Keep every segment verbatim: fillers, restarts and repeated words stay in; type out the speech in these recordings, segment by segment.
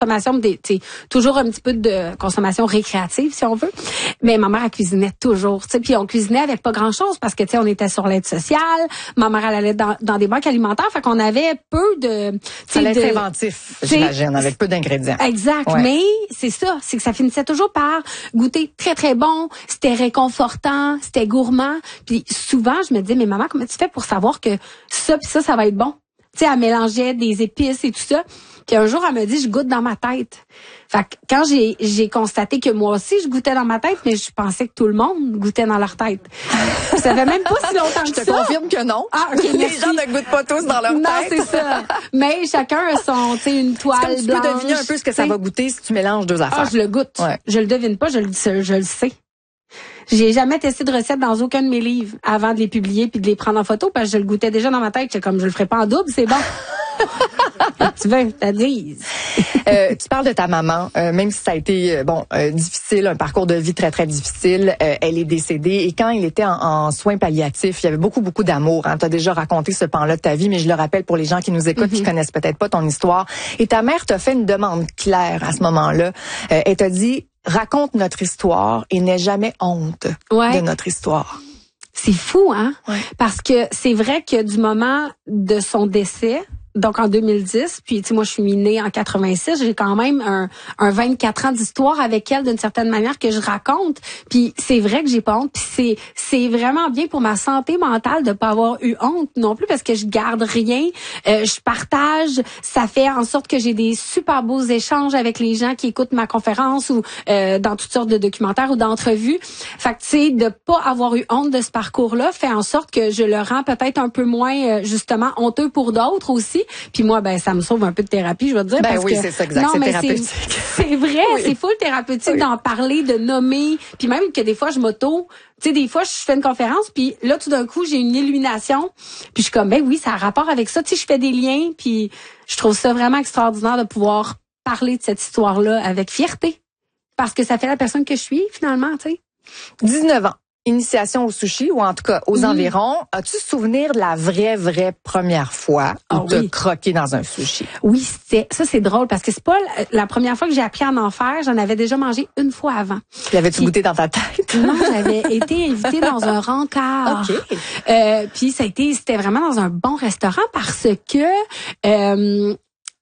consommation, des, tu sais, toujours un petit peu de consommation récréative, si on veut. Mais ma mère, elle cuisinait toujours, tu sais, puis on cuisinait avec pas grand-chose parce que, tu sais, on était sur l'aide sociale. Ma mère, elle allait dans, dans des banques alimentaires, fait qu'on avait peu de... Ça allait être inventif, j'imagine, avec peu d'ingrédients. Exact, ouais. Mais c'est ça, c'est que ça finissait toujours par goûter très, très bon, c'était réconfortant, c'était gourmand. Puis souvent, je me disais, mais maman, comment tu fais pour savoir que ça puis ça, ça va être bon? Tu sais, elle mélangeait des épices et tout ça. Puis un jour, elle me dit, je goûte dans ma tête. Fait que quand j'ai j'ai constaté que moi aussi, je goûtais dans ma tête, mais je pensais que tout le monde goûtait dans leur tête. Ça fait même pas si longtemps je que ça. Je te confirme que non. Ah, okay, les gens ne goûtent pas tous dans leur non, tête. Non, c'est ça. Mais chacun a son, tu sais, une toile comme tu blanche. Tu peux deviner un peu ce que ça va goûter si tu mélanges deux affaires. Ah, je le goûte. Ouais. Je le devine pas, je le, je le sais. J'ai jamais testé de recette dans aucun de mes livres avant de les publier puis de les prendre en photo parce que je le goûtais déjà dans ma tête. J'étais comme, je le ferai pas en double, c'est bon. Tu veux, t'as dit. euh, tu parles de ta maman, euh, même si ça a été bon euh, difficile, un parcours de vie très très difficile. Euh, elle est décédée et quand il était en, en soins palliatifs, il y avait beaucoup beaucoup d'amour. Hein. Tu as déjà raconté ce pan-là de ta vie, mais je le rappelle pour les gens qui nous écoutent, mm-hmm. qui connaissent peut-être pas ton histoire. Et ta mère t'a fait une demande claire à ce moment-là. Euh, elle t'a dit, raconte notre histoire et n'aie jamais honte ouais. de notre histoire. C'est fou, hein? Ouais. Parce que c'est vrai que du moment de son décès, donc en deux mille dix, puis tu sais moi je suis née en quatre-vingt-six, j'ai quand même un, un vingt-quatre ans d'histoire avec elle d'une certaine manière que je raconte. Puis c'est vrai que j'ai pas honte, puis c'est c'est vraiment bien pour ma santé mentale de pas avoir eu honte non plus parce que je garde rien, euh, je partage, ça fait en sorte que j'ai des super beaux échanges avec les gens qui écoutent ma conférence ou euh, dans toutes sortes de documentaires ou d'entrevues. Fait que tu sais de pas avoir eu honte de ce parcours-là fait en sorte que je le rends peut-être un peu moins euh, justement honteux pour d'autres aussi. Puis moi, ben ça me sauve un peu de thérapie, je veux dire. Ben parce oui, que, c'est ça, exact. Non, c'est mais thérapeutique. C'est, c'est vrai, oui. C'est full thérapeutique oui. d'en parler, de nommer. Puis même que des fois, je m'auto... Tu sais, des fois, je fais une conférence, puis là, tout d'un coup, j'ai une illumination. Puis je suis comme, ben oui, ça a rapport avec ça. Tu sais, je fais des liens, puis je trouve ça vraiment extraordinaire de pouvoir parler de cette histoire-là avec fierté. Parce que ça fait la personne que je suis, finalement, tu sais. dix-neuf ans. Initiation au sushi, ou en tout cas aux mmh. environs. As-tu souvenir de la vraie, vraie première fois où oh, tu as oui. croqué dans un sushi? Oui, c'était ça c'est drôle parce que c'est pas la première fois que j'ai appris à en faire. J'en avais déjà mangé une fois avant. L'avais-tu puis, goûté dans ta tête? Non, j'avais été invitée dans un rencard. OK. Euh, puis ça a été, c'était vraiment dans un bon restaurant parce que euh,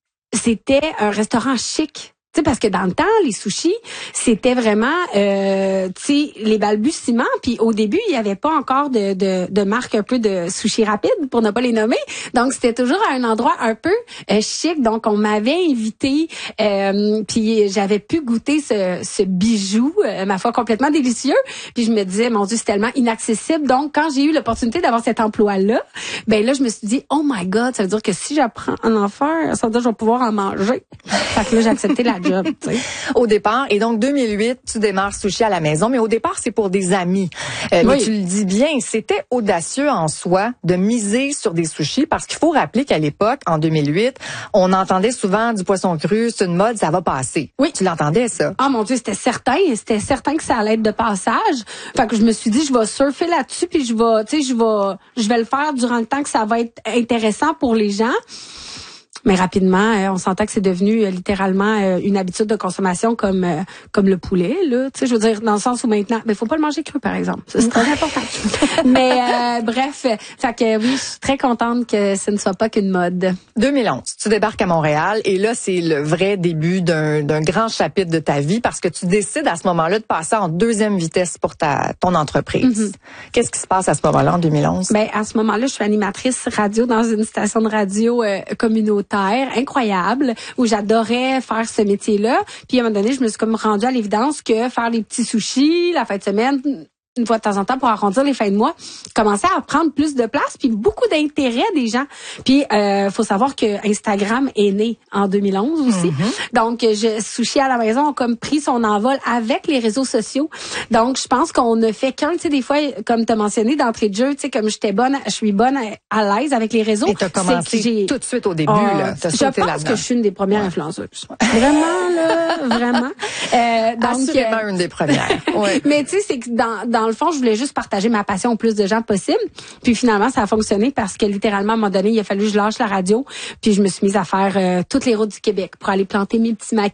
c'était un restaurant chic. Tu sais, parce que dans le temps, les sushis, c'était vraiment, euh, tu sais, les balbutiements. Puis au début, il y avait pas encore de, de, de marque un peu de sushis rapides, pour ne pas les nommer. Donc, c'était toujours à un endroit un peu euh, chic. Donc, on m'avait invité, euh, puis j'avais pu goûter ce, ce bijou, euh, ma foi, complètement délicieux. Puis je me disais, mon Dieu, c'est tellement inaccessible. Donc, quand j'ai eu l'opportunité d'avoir cet emploi-là, ben là, je me suis dit, oh my God, ça veut dire que si j'apprends à en faire, ça veut dire que je vais pouvoir en manger. Fait que là, j'ai accepté la job, tu sais. Au départ, et donc deux mille huit, tu démarres Sushi à la maison, mais au départ, c'est pour des amis. Euh, oui. Mais tu le dis bien, c'était audacieux en soi de miser sur des sushis parce qu'il faut rappeler qu'à l'époque, en deux mille huit, on entendait souvent du poisson cru, c'est une mode, ça va passer. Oui. Tu l'entendais, ça? Ah mon Dieu, c'était certain. C'était certain que ça allait être de passage. Fait que je me suis dit, je vais surfer là-dessus, puis je vais, tu sais, je vais, je vais le faire durant le temps que ça va être intéressant pour les gens. Mais rapidement, euh, on sentait que c'est devenu euh, littéralement euh, une habitude de consommation comme euh, comme le poulet, là. Tu sais, je veux dire, dans le sens où maintenant, mais faut pas le manger cru, par exemple. Ça, c'est très important. Mais euh, bref, fait que oui, je suis très contente que ce ne soit pas qu'une mode. deux mille onze, tu débarques à Montréal et là, c'est le vrai début d'un d'un grand chapitre de ta vie parce que tu décides à ce moment-là de passer en deuxième vitesse pour ta ton entreprise. Mm-hmm. Qu'est-ce qui se passe à ce moment-là, en deux mille onze? Ben à ce moment-là, je suis animatrice radio dans une station de radio euh, communautaire incroyable où j'adorais faire ce métier-là. Puis à un moment donné, je me suis comme rendue à l'évidence que faire les petits sushis la fin de semaine, une fois de temps en temps pour arrondir les fins de mois, commençait à prendre plus de place puis beaucoup d'intérêt des gens. Puis euh, faut savoir que Instagram est né en deux mille onze aussi. Mm-hmm. Donc je Sushi à la maison ont comme pris son envol avec les réseaux sociaux. Donc je pense qu'on ne fait qu'un, tu sais des fois comme tu as mentionné d'entrée de jeu, tu sais comme j'étais bonne, je suis bonne à, à l'aise avec les réseaux. Et tu as commencé j'ai... tout de suite au début euh, là, je pense là-dedans. Que je suis une des premières ouais. influenceuses. Vraiment là, vraiment. Euh, donc assurément euh, une des premières. Ouais. Mais tu sais c'est que dans dans le fond, je voulais juste partager ma passion au plus de gens possible. Puis finalement, ça a fonctionné parce que littéralement, à un moment donné, il a fallu que je lâche la radio. Puis je me suis mise à faire euh, toutes les routes du Québec pour aller planter mes petits maquis